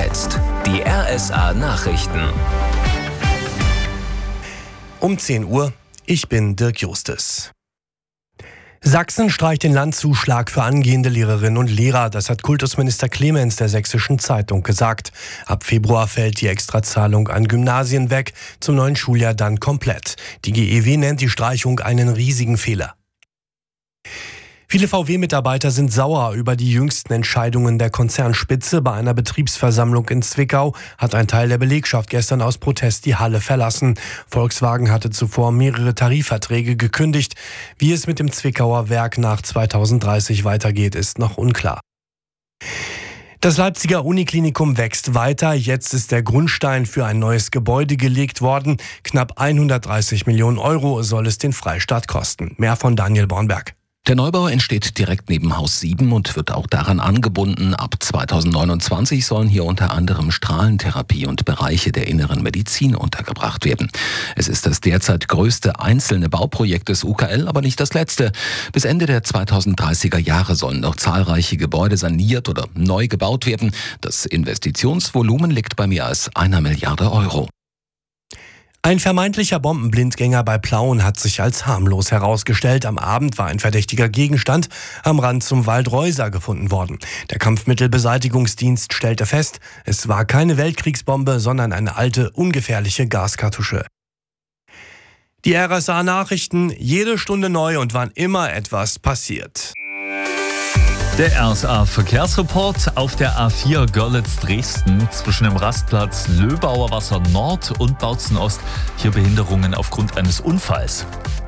jetzt die RSA Nachrichten. Um 10 Uhr, ich bin Dirk Justes. Sachsen streicht den Landzuschlag für angehende Lehrerinnen und Lehrer. Das hat Kultusminister Clemens der Sächsischen Zeitung gesagt. Ab Februar fällt die Extrazahlung an Gymnasien weg, zum neuen Schuljahr dann komplett. Die GEW nennt die Streichung einen riesigen Fehler. Viele VW-Mitarbeiter sind sauer über die jüngsten Entscheidungen der Konzernspitze. Bei einer Betriebsversammlung in Zwickau hat ein Teil der Belegschaft gestern aus Protest die Halle verlassen. Volkswagen hatte zuvor mehrere Tarifverträge gekündigt. Wie es mit dem Zwickauer Werk nach 2030 weitergeht, ist noch unklar. Das Leipziger Uniklinikum wächst weiter. Jetzt ist der Grundstein für ein neues Gebäude gelegt worden. Knapp 130 Millionen Euro soll es den Freistaat kosten. Mehr von Daniel Bornberg. Der Neubau entsteht direkt neben Haus 7 und wird auch daran angebunden. Ab 2029 sollen hier unter anderem Strahlentherapie und Bereiche der inneren Medizin untergebracht werden. Es ist das derzeit größte einzelne Bauprojekt des UKL, aber nicht das letzte. Bis Ende der 2030er Jahre sollen noch zahlreiche Gebäude saniert oder neu gebaut werden. Das Investitionsvolumen liegt bei mehr als 1 Milliarde Euro. Ein vermeintlicher Bombenblindgänger bei Plauen hat sich als harmlos herausgestellt. Am Abend war ein verdächtiger Gegenstand am Rand zum Wald Reuser gefunden worden. Der Kampfmittelbeseitigungsdienst stellte fest, es war keine Weltkriegsbombe, sondern eine alte, ungefährliche Gaskartusche. Die RSA-Nachrichten, jede Stunde neu und wann immer etwas passiert. Der RSA-Verkehrsreport auf der A4 Görlitz-Dresden zwischen dem Rastplatz Löbauer Wasser Nord und Bautzen Ost. Hier Behinderungen aufgrund eines Unfalls.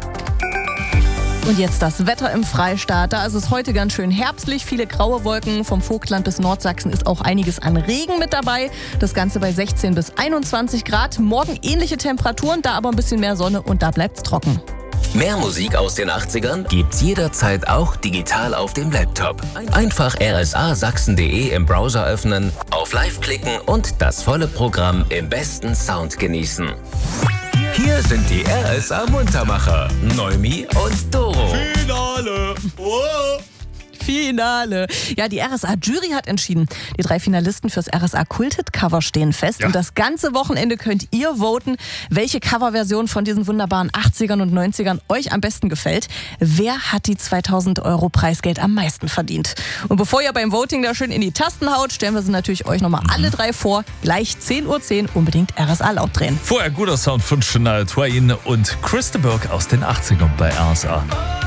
Und jetzt das Wetter im Freistaat. Da ist es heute ganz schön herbstlich, viele graue Wolken. Vom Vogtland bis Nordsachsen ist auch einiges an Regen mit dabei. Das Ganze bei 16 bis 21 Grad. Morgen ähnliche Temperaturen, da aber ein bisschen mehr Sonne und da bleibt's trocken. Mehr Musik aus den 80ern gibt's jederzeit auch digital auf dem Laptop. Einfach rsasachsen.de im Browser öffnen, auf Live klicken und das volle Programm im besten Sound genießen. Hier sind die RSA Muntermacher, Neumi und Doro. Finale! Oh. Finale. Ja, die RSA-Jury hat entschieden. Die 3 Finalisten fürs RSA-Kult-Hit-Cover stehen fest. Ja. Und das ganze Wochenende könnt ihr voten, welche Coverversion von diesen wunderbaren 80ern und 90ern euch am besten gefällt. Wer hat die 2000 Euro Preisgeld am meisten verdient? Und bevor ihr beim Voting da schön in die Tasten haut, stellen wir sie natürlich euch nochmal alle 3 vor. Gleich 10:10 Uhr unbedingt RSA laut drehen. Vorher guter Sound von Shania Twain und Chris de Burgh aus den 80ern bei RSA.